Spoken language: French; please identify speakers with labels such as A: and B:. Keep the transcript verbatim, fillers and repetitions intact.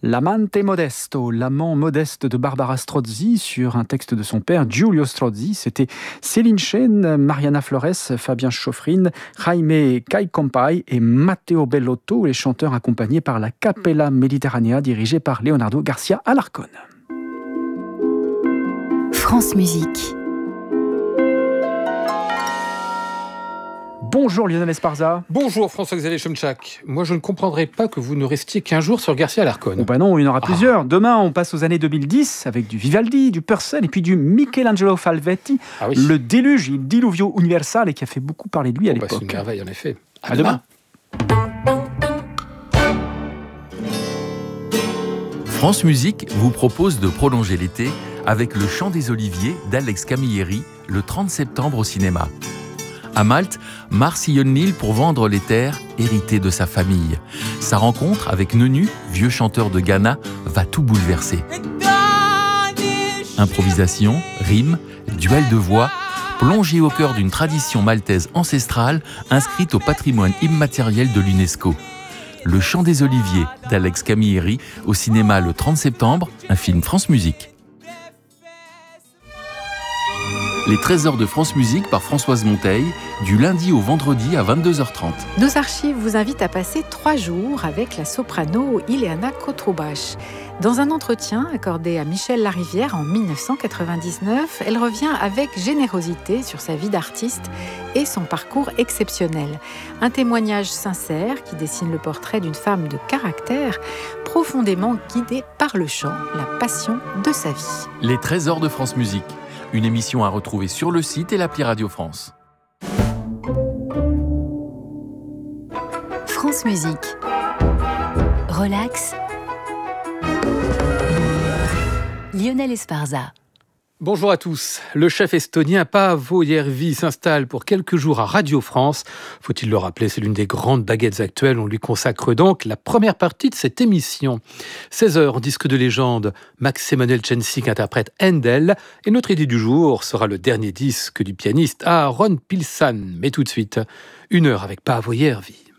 A: L'amante modesto, l'amant modeste de Barbara Strozzi sur un texte de son père Giulio Strozzi. C'était Céline Chen, Mariana Flores, Fabien Chauffrine, Jaime Caicompai et Matteo Bellotto, les chanteurs accompagnés par la Capella Mediterranea dirigée par Leonardo Garcia Alarcón.
B: France Musique.
A: Bonjour Lionel Esparza.
C: Bonjour François-Xavier Chomchak. Moi je ne comprendrais pas que vous ne restiez qu'un jour sur Garcia Alarcón.
A: Oh bah non, il y en aura ah. plusieurs. Demain on passe aux années deux mille dix avec du Vivaldi, du Purcell et puis du Michelangelo Falvetti. Ah oui. Le déluge, il Diluvio Universale, qui a fait beaucoup parler de lui à
C: oh
A: l'époque.
C: Bah c'est une merveille en effet. À,
A: à demain.
C: demain.
D: France Musique vous propose de prolonger l'été avec Le Chant des Oliviers d'Alex Camilleri le trente septembre au cinéma. À Malte, Mars sillonne l'île pour vendre les terres héritées de sa famille. Sa rencontre avec Nenu, vieux chanteur de Ghana, va tout bouleverser. Improvisation, rimes, duel de voix, plongé au cœur d'une tradition maltaise ancestrale inscrite au patrimoine immatériel de l'UNESCO. Le Chant des Oliviers d'Alex Camilleri au cinéma le trente septembre, un film France Musique. Les Trésors de France Musique par Françoise Monteil, du lundi au vendredi à vingt-deux heures trente.
B: Nos archives vous invitent à passer trois jours avec la soprano Ileana Kotrobach. Dans un entretien accordé à Michel Larivière en dix-neuf cent quatre-vingt-dix-neuf, elle revient avec générosité sur sa vie d'artiste et son parcours exceptionnel. Un témoignage sincère qui dessine le portrait d'une femme de caractère, profondément guidée par le chant, la passion de sa vie.
D: Les Trésors de France Musique. Une émission à retrouver sur le site et l'appli Radio France.
B: France Musique. Relax. Lionel Esparza.
C: Bonjour à tous. Le chef estonien Paavo Järvi s'installe pour quelques jours à Radio France. Faut-il le rappeler, c'est l'une des grandes baguettes actuelles. On lui consacre donc la première partie de cette émission. seize heures, disque de légende, Max-Emmanuel Cencic interprète Handel. Et notre idée du jour sera le dernier disque du pianiste Aaron Pilsan. Mais tout de suite, une heure avec Paavo Järvi.